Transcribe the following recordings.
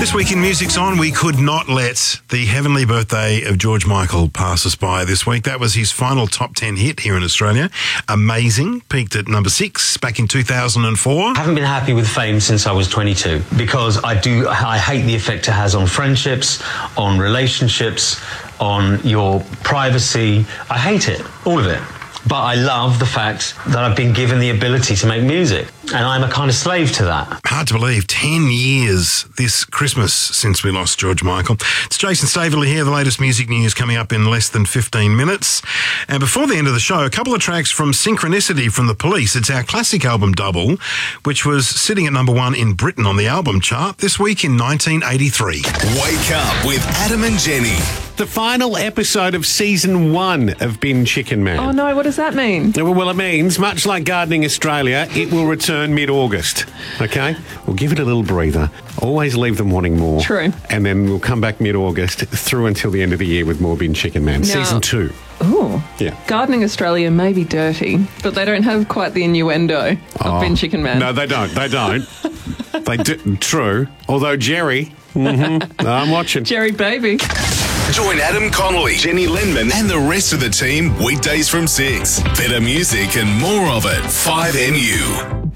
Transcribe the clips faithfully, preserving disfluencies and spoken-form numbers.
This week in Music's On, we could not let the heavenly birthday of George Michael pass us by this week. That was his final top ten hit here in Australia. Amazing. Peaked at number six back in two thousand four. I haven't been happy with fame since I was twenty-two because I do, I hate the effect it has on friendships, on relationships, on your privacy. I hate it, all of it. But I love the fact that I've been given the ability to make music, and I'm a kind of slave to that. Hard to believe, ten years this Christmas since we lost George Michael. It's Jason Staveley here, the latest music news coming up in less than fifteen minutes. And before the end of the show, a couple of tracks from Synchronicity from The Police. It's our classic album Double, which was sitting at number one in Britain on the album chart this week in nineteen eighty-three. Wake up with Adam and Jenny. The final episode of season one of Bin Chicken Man. Oh no, what does that mean? Well, it means, much like Gardening Australia, it will return mid-August, okay? We'll give it a little breather, always leave them wanting more. True. And then we'll come back mid-August through until the end of the year with more Bin Chicken Man. No. Season two. Ooh. Yeah. Gardening Australia may be dirty, but they don't have quite the innuendo of Oh, Bin Chicken Man. No, they don't. They don't. They do. True. Although Jerry, mm-hmm, I'm watching. Jerry Baby. Join Adam Connolly, Jenny Lindman, and the rest of the team weekdays from six. Better music and more of it. five N U.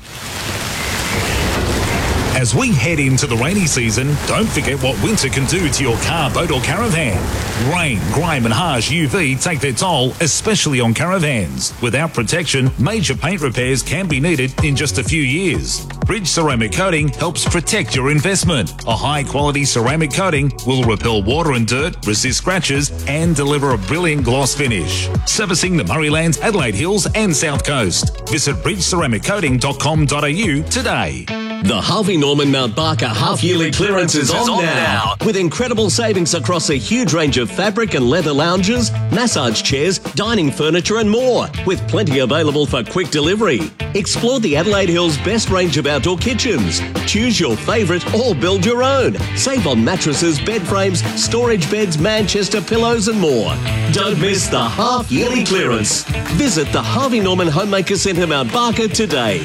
As we head into the rainy season, don't forget what winter can do to your car, boat or caravan. Rain, grime and harsh U V take their toll, especially on caravans. Without protection, major paint repairs can be needed in just a few years. Bridge Ceramic Coating helps protect your investment. A high-quality ceramic coating will repel water and dirt, resist scratches and deliver a brilliant gloss finish. Servicing the Murraylands, Adelaide Hills and South Coast. Visit bridge ceramic coating dot com dot a u today. The Harvey Norman Mount Barker half-yearly clearance is on, on now. With incredible savings across a huge range of fabric and leather lounges, massage chairs, dining furniture and more, with plenty available for quick delivery. Explore the Adelaide Hills best range of outdoor kitchens. Choose your favourite or build your own. Save on mattresses, bed frames, storage beds, Manchester pillows and more. Don't miss the half-yearly clearance. Visit the Harvey Norman Homemaker Centre Mount Barker today.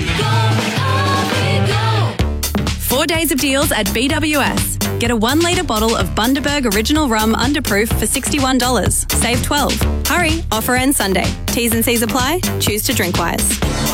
Four days of deals at B W S. Get a one litre bottle of Bundaberg Original Rum Underproof for sixty-one dollars. Save twelve dollars. Hurry, offer ends Sunday. T's and C's apply. Choose to drink wise.